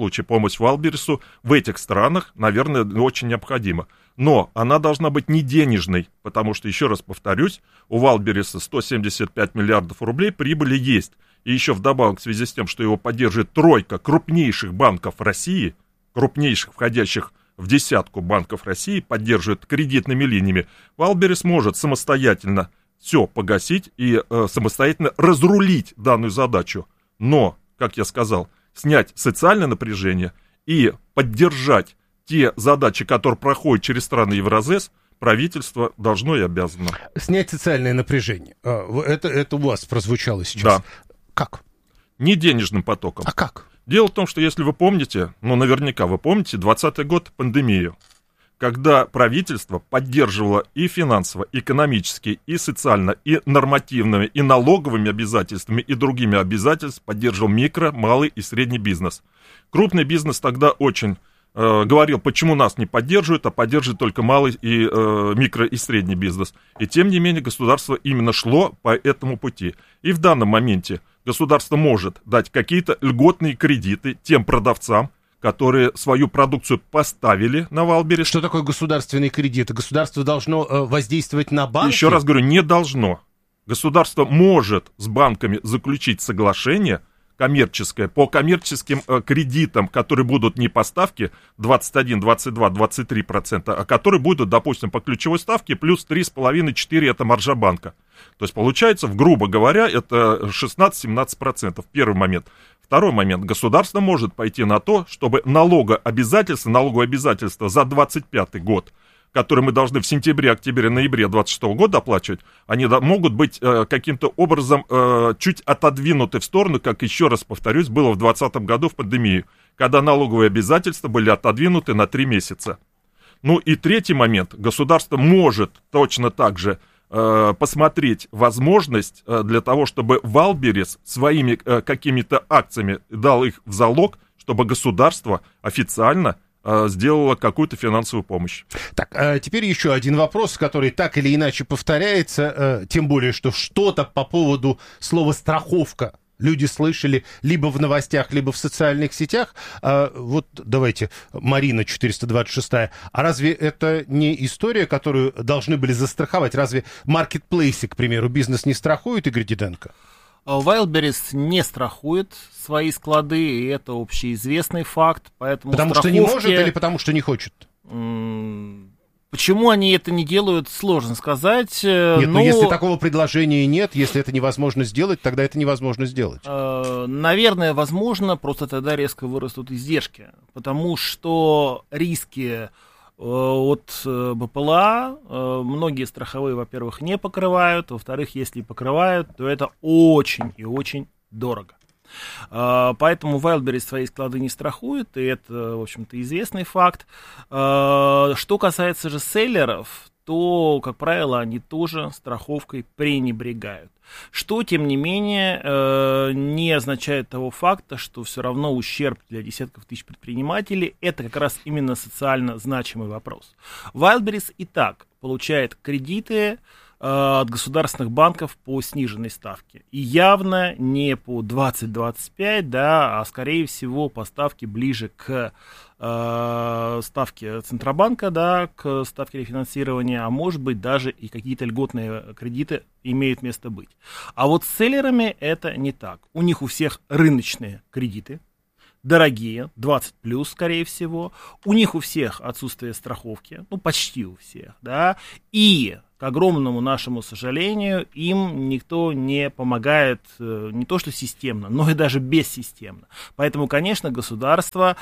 в этих странах, наверное, очень необходима. Но она должна быть не денежной, потому что, еще раз повторюсь, у Валбереса 175 миллиардов рублей прибыли есть. И еще вдобавок, в связи с тем, что его поддерживает тройка крупнейших банков России, крупнейших, входящих в десятку банков России, поддерживает кредитными линиями, Валберес может самостоятельно все погасить и самостоятельно разрулить данную задачу. Но, как я сказал, снять социальное напряжение и поддержать те задачи, которые проходят через страны Евразес, правительство должно и обязано. Снять социальное напряжение. Это у вас прозвучало сейчас. Да. Как? Не денежным потоком. А как? Дело в том, что если вы помните, наверняка вы помните, 2020 год, пандемию, когда правительство поддерживало и финансово, и экономически, и социально, и нормативными, и налоговыми обязательствами, и другими обязательствами поддерживал микро, малый и средний бизнес. Крупный бизнес тогда очень говорил, почему нас не поддерживают, а поддерживают только малый и микро и средний бизнес. И тем не менее государство именно шло по этому пути. И в данном моменте государство может дать какие-то льготные кредиты тем продавцам, которые свою продукцию поставили на Валберес. Что такое государственные кредиты? Государство должно воздействовать на банки? Еще раз говорю, не должно. Государство может с банками заключить соглашение коммерческое по коммерческим кредитам, которые будут не по ставке 21, 22, 23%, а которые будут, допустим, по ключевой ставке плюс 3,5-4% это маржа банка. То есть получается, грубо говоря, это 16-17%. Первый момент. Второй момент. Государство может пойти на то, чтобы налоговые обязательства за 2025 год, которые мы должны в сентябре, октябре, ноябре 2026 года оплачивать, они могут быть каким-то образом чуть отодвинуты в сторону, как, еще раз повторюсь, было в 2020 году в пандемию, когда налоговые обязательства были отодвинуты на 3 месяца. И третий момент. Государство может точно так же посмотреть возможность для того, чтобы Валберес своими какими-то акциями дал их в залог, чтобы государство официально сделала какую-то финансовую помощь. Так, теперь еще один вопрос, который так или иначе повторяется, тем более, что что-то по поводу слова «страховка» люди слышали либо в новостях, либо в социальных сетях. Вот давайте, Марина, 426-я. А разве это не история, которую должны были застраховать? Разве маркетплейсы, к примеру, бизнес не страхует, Игорь Диденко? Wildberries не страхует свои склады, и это общеизвестный факт. Поэтому потому что не может или потому что не хочет? Почему они это не делают, сложно сказать. Нет, но если такого предложения нет, если это невозможно сделать, тогда это невозможно сделать. Наверное, возможно, просто тогда резко вырастут издержки, потому что риски от БПЛА многие страховые, во-первых, не покрывают, во-вторых, если покрывают, то это очень и очень дорого. Поэтому Wildberries свои склады не страхует, и это, в общем-то, известный факт. Что касается же селлеров, то, как правило, они тоже страховкой пренебрегают. Что, тем не менее, не означает того факта, что все равно ущерб для десятков тысяч предпринимателей – это как раз именно социально значимый вопрос. Wildberries и так получает кредиты от государственных банков по сниженной ставке. И явно не по 20-25, да, а скорее всего по ставке ближе к ставке Центробанка, да, к ставке рефинансирования, а может быть даже и какие-то льготные кредиты имеют место быть. А вот с селлерами это не так. У них у всех рыночные кредиты, дорогие, 20+, скорее всего. У них у всех отсутствие страховки, ну, почти у всех, да, и, к огромному нашему сожалению, им никто не помогает, не то что системно, но и даже бессистемно. Поэтому, конечно, государство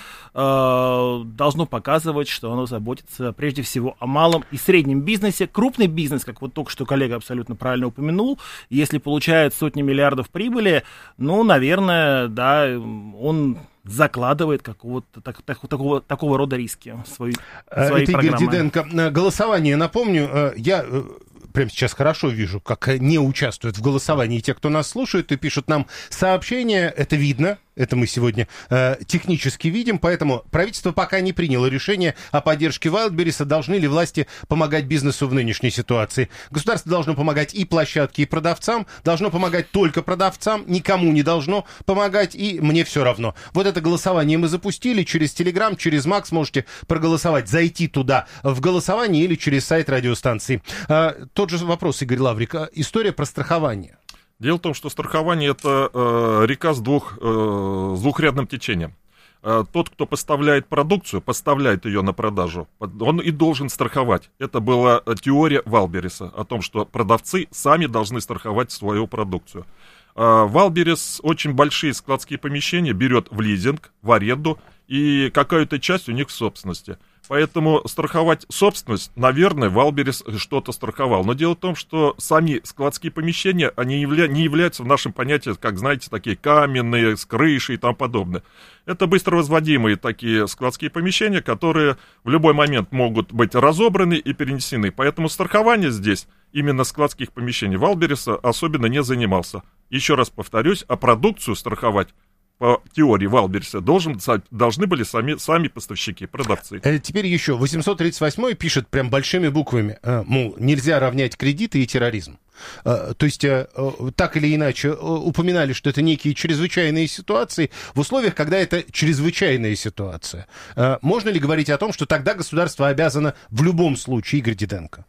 должно показывать, что оно заботится прежде всего о малом и среднем бизнесе. Крупный бизнес, как вот только что коллега абсолютно правильно упомянул, если получает сотни миллиардов прибыли, ну, наверное, да, он закладывает какого-то такого рода риски в свои программы. Игорь Диденко. Голосование, напомню, я прямо сейчас хорошо вижу, как не участвуют в голосовании те, кто нас слушает, и пишут нам сообщения, это видно. Это мы сегодня технически видим, поэтому правительство пока не приняло решение о поддержке Wildberries. Должны ли власти помогать бизнесу в нынешней ситуации? Государство должно помогать и площадке, и продавцам, должно помогать только продавцам, никому не должно помогать, и мне все равно. Вот это голосование мы запустили через Telegram, через Макс, можете проголосовать, зайти туда в голосование или через сайт радиостанции. Тот же вопрос, Игорь Лаврик, история про страхование. Дело в том, что страхование – это река с двухрядным течением. Тот, кто поставляет продукцию, поставляет ее на продажу, он и должен страховать. Это была теория Wildberries о том, что продавцы сами должны страховать свою продукцию. Wildberries очень большие складские помещения берет в лизинг, в аренду, и какая-то часть у них в собственности. Поэтому страховать собственность, наверное, Wildberries что-то страховал. Но дело в том, что сами складские помещения, они не являются в нашем понятии, как, знаете, такие каменные, с крышей и тому подобное. Это быстро возводимые такие складские помещения, которые в любой момент могут быть разобраны и перенесены. Поэтому страхование здесь, именно складских помещений, Wildberries особенно не занимался. Еще раз повторюсь, а продукцию страховать по теории Wildberries должны были сами поставщики, продавцы. Теперь еще 838 пишет прям большими буквами, мол, нельзя равнять кредиты и терроризм. То есть, так или иначе, упоминали, что это некие чрезвычайные ситуации в условиях, когда это чрезвычайная ситуация. Можно ли говорить о том, что тогда государство обязано в любом случае, Игорь Диденко?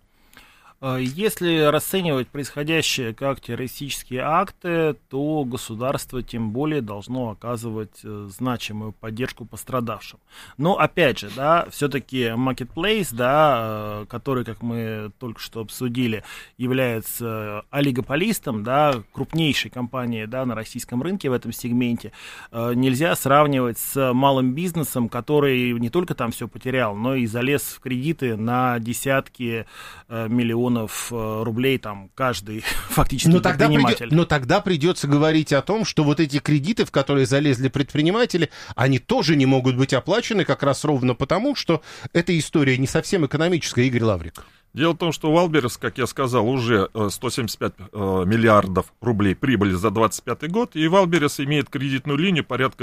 Если расценивать происходящее как террористические акты, то государство тем более должно оказывать значимую поддержку пострадавшим. Но опять же, да, все-таки Marketplace, да, который, как мы только что обсудили, является олигополистом, да, крупнейшей компанией, да, на российском рынке в этом сегменте, нельзя сравнивать с малым бизнесом, который не только там все потерял, но и залез в кредиты на десятки миллионов рублей там каждый фактически предприниматель. Но тогда придется говорить о том, что вот эти кредиты, в которые залезли предприниматели, они тоже не могут быть оплачены как раз ровно потому, что эта история не совсем экономическая, Игорь Лаврик. Дело в том, что Wildberries, как я сказал, уже 175 миллиардов рублей прибыли за 2025 год, и Wildberries имеет кредитную линию порядка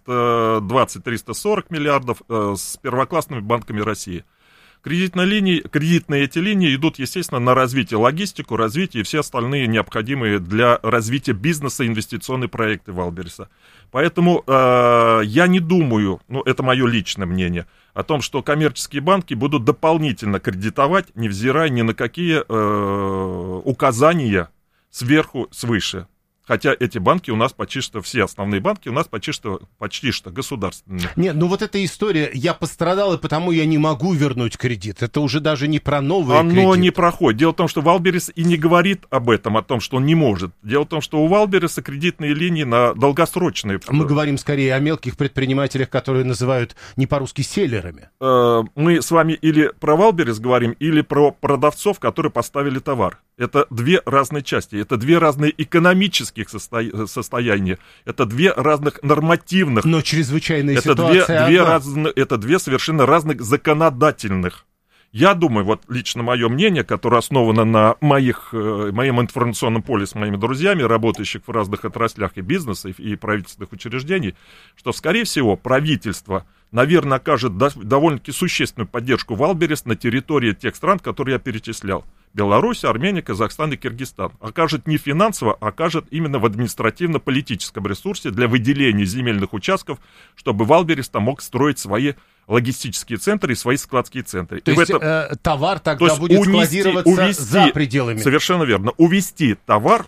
320-340 миллиардов с первоклассными банками России. Кредитные эти линии идут, естественно, на развитие, логистику, развитие и все остальные необходимые для развития бизнеса инвестиционные проекты Wildberries. Поэтому я не думаю, ну это мое личное мнение, о том, что коммерческие банки будут дополнительно кредитовать, невзирая ни на какие указания сверху, свыше. Хотя эти банки у нас почти что, все основные банки у нас почти что государственные. Нет, ну вот эта история, я пострадал, и потому я не могу вернуть кредит. Это уже даже не про новые кредиты. Оно не проходит. Дело в том, что Валберес и не говорит об этом, о том, что он не может. Дело в том, что у Валбереса кредитные линии на долгосрочные. Мы говорим скорее о мелких предпринимателях, которые называют не по-русски селлерами. Мы с вами или про Валберес говорим, или про продавцов, которые поставили товар. Это две разные части, это две разные экономических состояния, это две разных нормативных. Но чрезвычайная ситуация это две совершенно разных законодательных. Я думаю, вот лично мое мнение, которое основано на моем информационном поле с моими друзьями, работающих в разных отраслях и бизнеса, и правительственных учреждений, что, скорее всего, правительство, наверное, окажет довольно-таки существенную поддержку Валберес на территории тех стран, которые я перечислял. Беларусь, Армения, Казахстан и Киргизстан. Окажет не финансово, а окажет именно в административно-политическом ресурсе для выделения земельных участков, чтобы Валберес там мог строить свои логистические центры и свои складские центры. То есть товар тогда будет складироваться за пределами. Совершенно верно. Увести товар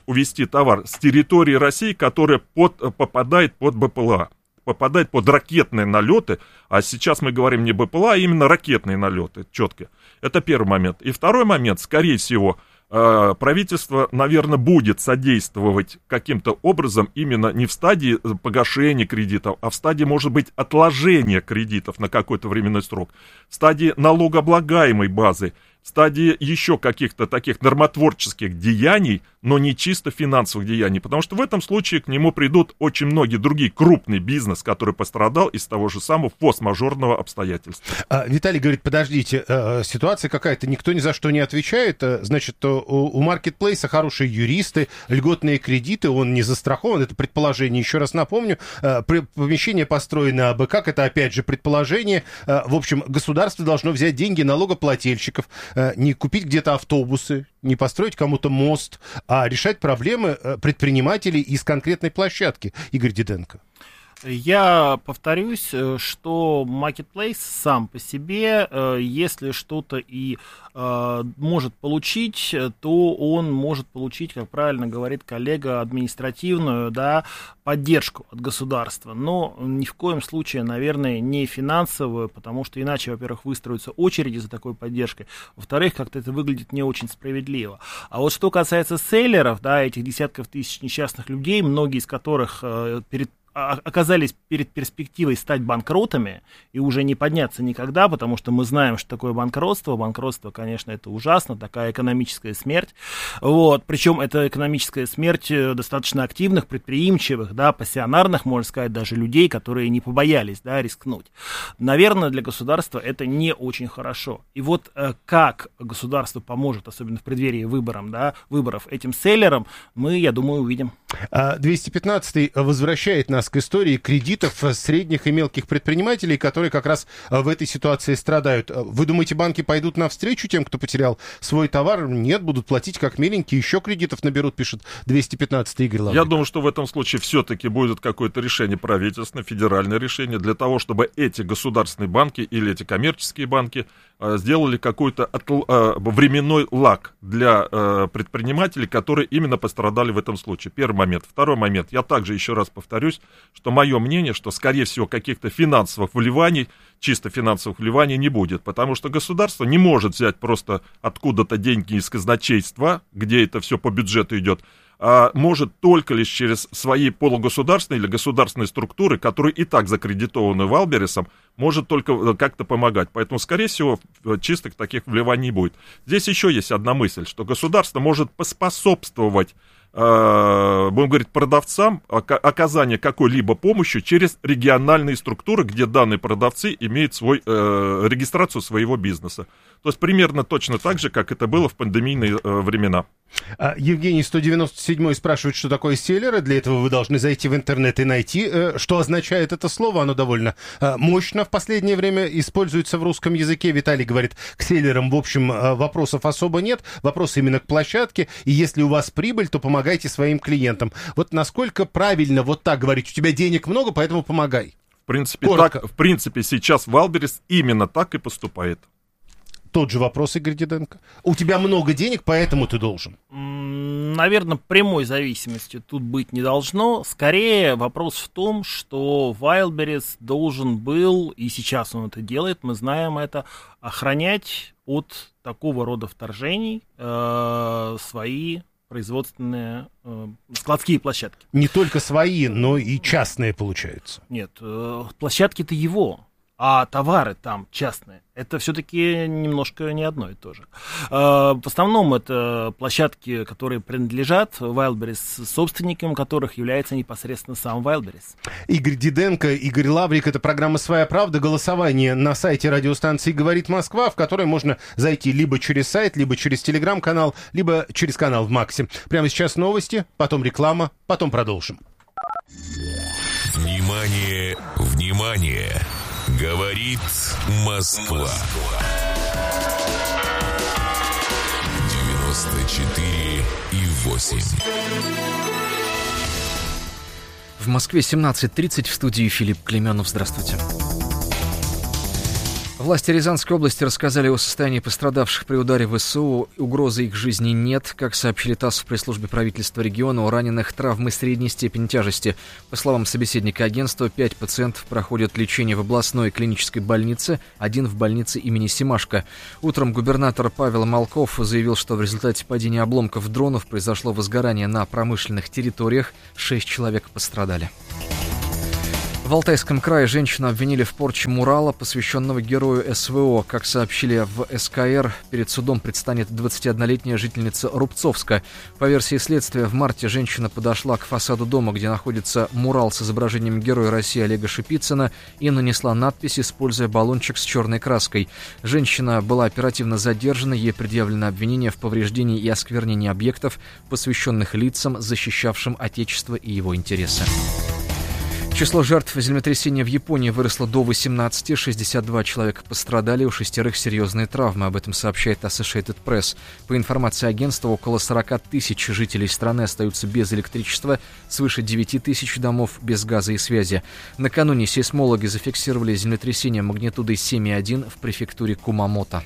с территории России, которая попадает под БПЛА. Попадает под ракетные налеты, а сейчас мы говорим не БПЛА, а именно ракетные налеты, четко. Это первый момент. И второй момент, скорее всего, правительство, наверное, будет содействовать каким-то образом именно не в стадии погашения кредитов, а в стадии, может быть, отложения кредитов на какой-то временной срок, в стадии налогооблагаемой базы, в стадии еще каких-то таких нормотворческих деяний, но не чисто финансовых деяний, потому что в этом случае к нему придут очень многие другие крупный бизнес, который пострадал из того же самого форс-мажорного обстоятельства. Виталий говорит, подождите, ситуация какая-то, никто ни за что не отвечает, значит, у маркетплейса хорошие юристы, льготные кредиты, он не застрахован, это предположение, еще раз напомню, помещение построено абы как, это опять же предположение, в общем, государство должно взять деньги налогоплательщиков, не купить где-то автобусы, не построить кому-то мост, а решать проблемы предпринимателей из конкретной площадки. Игорь Диденко. Я повторюсь, что Marketplace сам по себе, если что-то и может получить, то он может получить, как правильно говорит коллега, административную, да, поддержку от государства, но ни в коем случае, наверное, не финансовую, потому что иначе, во-первых, выстроятся очереди за такой поддержкой, во-вторых, как-то это выглядит не очень справедливо. А вот что касается селлеров, да, этих десятков тысяч несчастных людей, многие из которых оказались перед перспективой стать банкротами и уже не подняться никогда, потому что мы знаем, что такое банкротство. Банкротство, конечно, это ужасно, такая экономическая смерть. Вот. Причем это экономическая смерть достаточно активных, предприимчивых, да, пассионарных, можно сказать, даже людей, которые не побоялись, да, рискнуть. Наверное, для государства это не очень хорошо. И вот как государство поможет, особенно в преддверии выборов этим селлерам, мы, я думаю, увидим. 215-й возвращает нас к истории кредитов средних и мелких предпринимателей, которые как раз в этой ситуации страдают. Вы думаете, банки пойдут навстречу тем, кто потерял свой товар? Нет, будут платить как миленькие, еще кредитов наберут, пишет 215-й Игорь Лаврик. Я думаю, что в этом случае все-таки будет какое-то решение правительственное, федеральное решение, для того, чтобы эти государственные банки или эти коммерческие банки сделали какой-то временной лаг для предпринимателей, которые именно пострадали в этом случае. Первый момент. Второй момент. Я также еще раз повторюсь, что мое мнение, что, скорее всего, каких-то финансовых вливаний, чисто финансовых вливаний не будет, потому что государство не может взять просто откуда-то деньги из казначейства, где это все по бюджету идет, а может только лишь через свои полугосударственные или государственные структуры, которые и так закредитованы Валбересом, может только как-то помогать. Поэтому, скорее всего, чистых таких вливаний не будет. Здесь еще есть одна мысль, что государство может поспособствовать, будем говорить, продавцам оказание какой-либо помощи через региональные структуры, где данные продавцы имеют регистрацию своего бизнеса. То есть примерно точно так же, как это было в пандемийные времена. Евгений 197 спрашивает, что такое селлеры. Для этого вы должны зайти в интернет и найти, что означает это слово. Оно довольно мощно в последнее время используется в русском языке. Виталий говорит, к селлерам, в общем, вопросов особо нет. Вопросы именно к площадке. И если у вас прибыль, то помогайте своим клиентам. Вот насколько правильно вот так говорить? У тебя денег много, поэтому помогай. В принципе, сейчас Валберес именно так и поступает. Тот же вопрос, Игорь Диденко. У тебя много денег, поэтому ты должен. Наверное, прямой зависимости тут быть не должно. Скорее вопрос в том, что Wildberries должен был, и сейчас он это делает, мы знаем это, охранять от такого рода вторжений свои производственные складские площадки. Не только свои, но и частные, получается. Нет, площадки-то его, а товары там частные. Это все-таки немножко не одно и то же. В основном это площадки, которые принадлежат Wildberries, собственником которых является непосредственно сам Wildberries. Игорь Диденко, Игорь Лаврик. Это программа «Своя правда». Голосование на сайте радиостанции «Говорит Москва», в которой можно зайти либо через сайт, либо через телеграм-канал, либо через канал в Максе. Прямо сейчас новости, потом реклама, потом продолжим. Внимание, внимание! Говорит Москва. 94,8. В Москве 17:30, в студии Филипп Клеменов. Здравствуйте. Власти Рязанской области рассказали о состоянии пострадавших при ударе ВСУ. Угрозы их жизни нет. Как сообщили ТАСС в пресс-службе правительства региона, у раненых травмы средней степени тяжести. По словам собеседника агентства, 5 пациентов проходят лечение в областной клинической больнице, 1 в больнице имени Семашко. Утром губернатор Павел Малков заявил, что в результате падения обломков дронов произошло возгорание на промышленных территориях. 6 человек пострадали. В Алтайском крае женщину обвинили в порче мурала, посвященного герою СВО. Как сообщили в СКР, перед судом предстанет 21-летняя жительница Рубцовска. По версии следствия, в марте женщина подошла к фасаду дома, где находится мурал с изображением героя России Олега Шипицына, и нанесла надпись, используя баллончик с черной краской. Женщина была оперативно задержана, ей предъявлено обвинение в повреждении и осквернении объектов, посвященных лицам, защищавшим Отечество и его интересы. Число жертв землетрясения в Японии выросло до 18, 62 человека пострадали, у 6 серьезные травмы, об этом сообщает Associated Press. По информации агентства, около 40 тысяч жителей страны остаются без электричества, свыше 9 тысяч домов без газа и связи. Накануне сейсмологи зафиксировали землетрясение магнитудой 7,1 в префектуре Кумамото.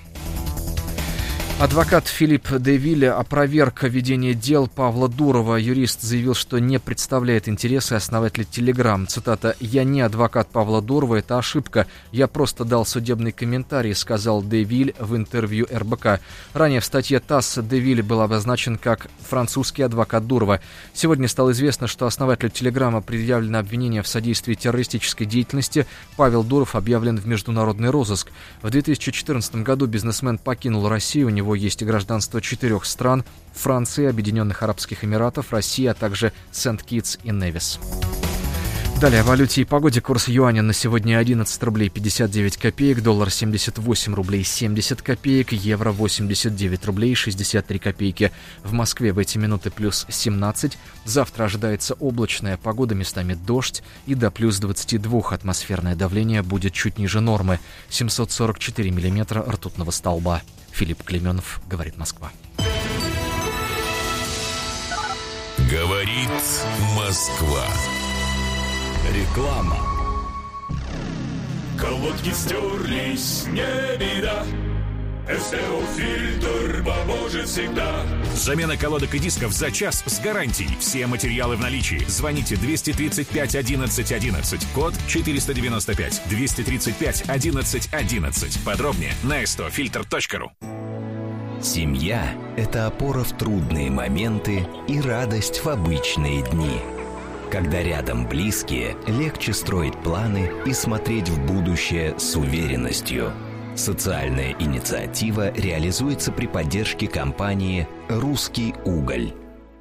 Адвокат Филипп де Вилле опроверг ведение дел Павла Дурова. Юрист заявил, что не представляет интересы основателя Telegram. Цитата: «Я не адвокат Павла Дурова, это ошибка. Я просто дал судебный комментарий», сказал де Вилле в интервью РБК. Ранее в статье ТАСС де Вилле был обозначен как французский адвокат Дурова. Сегодня стало известно, что основателю Телеграма предъявлено обвинение в содействии террористической деятельности. Павел Дуров объявлен в международный розыск. В 2014 году бизнесмен покинул Россию. У него есть гражданство 4 стран: Франции, Объединенных Арабских Эмиратов, России, а также Сент-Китс и Невис. Далее о валюте и погоде. Курс юаня на сегодня 11 рублей 59 копеек, доллар 78 рублей 70 копеек, евро 89 рублей 63 копейки. В Москве в эти минуты плюс 17. Завтра ожидается облачная погода, местами дождь, и до плюс 22. Атмосферное давление будет чуть ниже нормы. 744 миллиметра ртутного столба. Филипп Клеменов, говорит Москва. Говорит Москва. Реклама. Колодки стерлись, не беда. СТО-фильтр поможет всегда. Замена колодок и дисков за час с гарантией. Все материалы в наличии. Звоните 235 11 11. Код 495. 235 11 11. Подробнее на stofilter.ru. Семья – это опора в трудные моменты и радость в обычные дни. Когда рядом близкие, легче строить планы и смотреть в будущее с уверенностью. Социальная инициатива реализуется при поддержке компании «Русский уголь».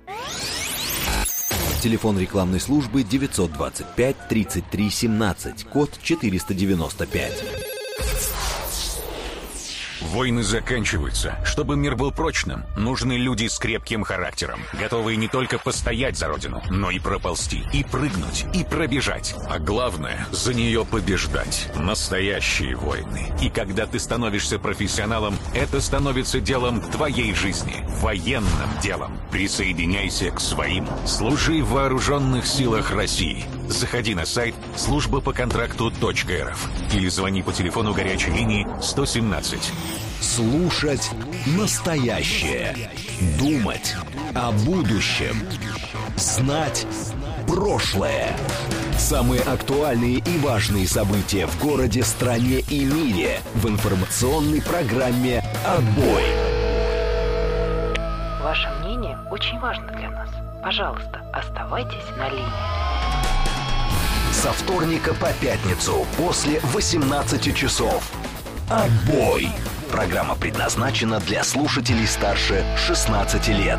Телефон рекламной службы 925 33 17, код 495. Войны заканчиваются. Чтобы мир был прочным, нужны люди с крепким характером, готовые не только постоять за родину, но и проползти, и прыгнуть, и пробежать. А главное, за нее побеждать. Настоящие войны. И когда ты становишься профессионалом, это становится делом твоей жизни, военным делом. Присоединяйся к своим. Служи в вооруженных силах России. Заходи на сайт службапоконтракту.рф или звони по телефону горячей линии 117. Слушать настоящее. Думать о будущем. Знать прошлое. Самые актуальные и важные события в городе, стране и мире в информационной программе «Отбой». Ваше мнение очень важно для нас. Пожалуйста, оставайтесь на линии. Со вторника по пятницу после 18 часов. «Отбой». Программа предназначена для слушателей старше 16 лет.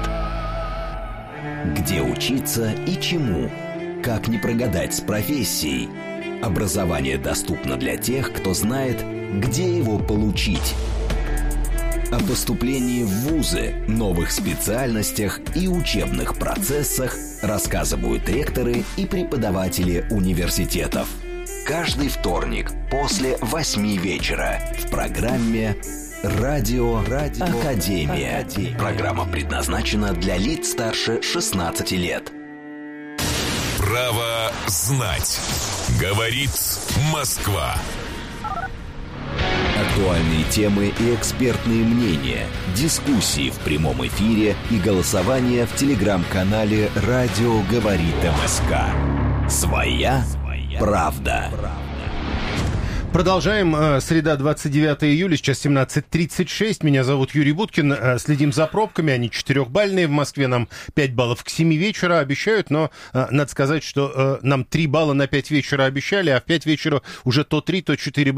Где учиться и чему? Как не прогадать с профессией? Образование доступно для тех, кто знает, где его получить. О поступлении в вузы, новых специальностях и учебных процессах рассказывают ректоры и преподаватели университетов. Каждый вторник после 8 вечера в программе «Радио Академия». Программа предназначена для лиц старше 16 лет. Право знать. Говорит Москва. Актуальные темы и экспертные мнения, дискуссии в прямом эфире и голосование в телеграм-канале «Радио говорит МСК». Своя правда. Продолжаем. Среда, 29 июля, сейчас 17:36. Меня зовут Юрий Буткин. Следим за пробками. Они 4-бальные. В Москве нам 5 баллов к 7 вечера обещают, но надо сказать, что нам 3 балла на 5 вечера обещали, а в 5 вечера уже то 3, то 4